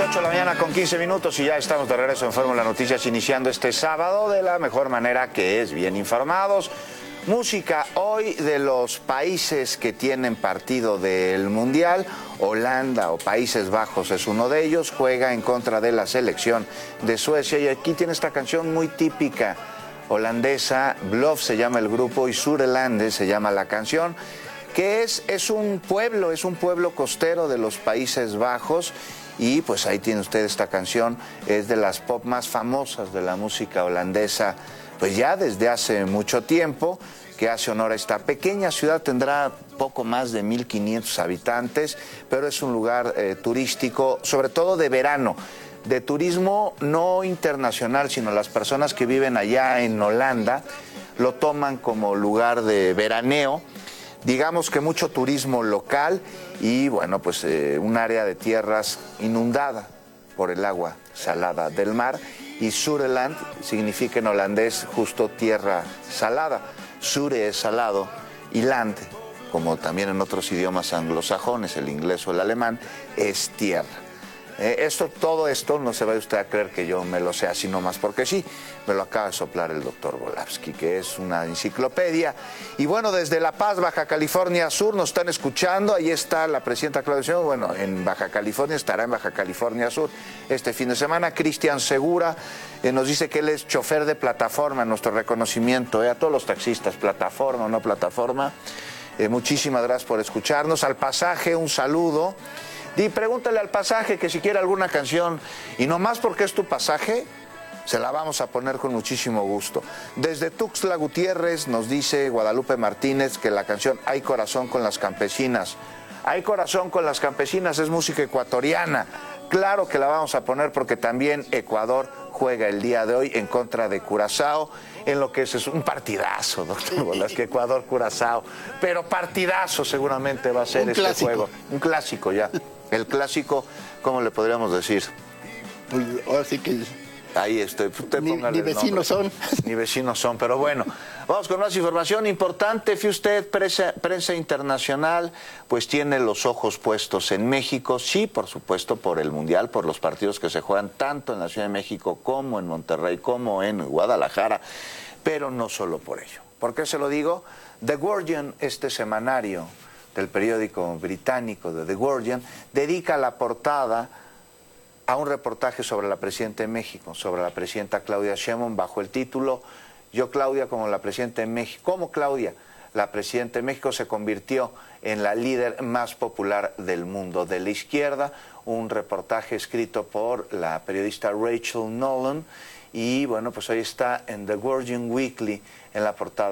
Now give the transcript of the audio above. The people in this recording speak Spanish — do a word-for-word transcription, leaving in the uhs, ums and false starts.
ocho de la mañana con quince minutos y ya estamos de regreso en Fórmula Noticias, iniciando este sábado de la mejor manera, que es bien informados. Música hoy de los países que tienen partido del Mundial. Holanda o Países Bajos es uno de ellos, juega en contra de la selección de Suecia y aquí tiene esta canción muy típica holandesa. Bluff se llama el grupo y Surelande se llama la canción, que es, es un pueblo, es un pueblo costero de los Países Bajos. Y pues ahí tiene usted esta canción, es de las pop más famosas de la música holandesa, pues ya desde hace mucho tiempo, que hace honor a esta pequeña ciudad. Tendrá poco más de mil quinientos habitantes, pero es un lugar eh, turístico, sobre todo de verano, de turismo no internacional, sino las personas que viven allá en Holanda lo toman como lugar de veraneo. Digamos que mucho turismo local y bueno, pues eh, un área de tierras inundada por el agua salada del mar, y Sureland significa en holandés justo tierra salada. Sure es salado y land, como también en otros idiomas anglosajones, el inglés o el alemán, es tierra. Eh, esto, todo esto no se vaya usted a creer que yo me lo sé así nomás porque sí, me lo acaba de soplar el doctor Volavsky, que es una enciclopedia. Y bueno, desde La Paz, Baja California Sur, nos están escuchando. Ahí está la presidenta Claudia Sheinbaum. Bueno, en Baja California, estará en Baja California Sur este fin de semana. Cristian Segura eh, nos dice que él es chofer de plataforma, nuestro reconocimiento eh, a todos los taxistas, plataforma o no plataforma. Eh, muchísimas gracias por escucharnos. Al Pasaje, un saludo. Y pregúntale al Pasaje que si quiere alguna canción, y nomás porque es tu pasaje, se la vamos a poner con muchísimo gusto. Desde Tuxtla Gutiérrez nos dice Guadalupe Martínez que la canción Hay Corazón con las Campesinas. Hay Corazón con las Campesinas es música ecuatoriana. Claro que la vamos a poner porque también Ecuador juega el día de hoy en contra de Curazao, en lo que es, es un partidazo, doctor Volavsky, Ecuador-Curazao. Pero partidazo seguramente va a ser un este clásico. Juego. Un clásico ya. El clásico, ¿cómo le podríamos decir? Pues ahora sí que... Ahí estoy. Usted ni, ni vecinos son. Ni vecinos son, pero bueno. Vamos con más información importante. Fíjate usted, prensa, prensa internacional, pues tiene los ojos puestos en México. Sí, por supuesto, por el Mundial, por los partidos que se juegan tanto en la Ciudad de México como en Monterrey, como en Guadalajara. Pero no solo por ello. ¿Por qué se lo digo? The Guardian, este semanario del periódico británico de The Guardian, dedica la portada a un reportaje sobre la presidenta de México, sobre la presidenta Claudia Sheinbaum, bajo el título Yo, Claudia, como la presidenta de México. ¿Cómo Claudia, la presidenta de México, se convirtió en la líder más popular del mundo de la izquierda? Un reportaje escrito por la periodista Rachel Nolan y bueno, pues ahí está en The Guardian Weekly en la portada.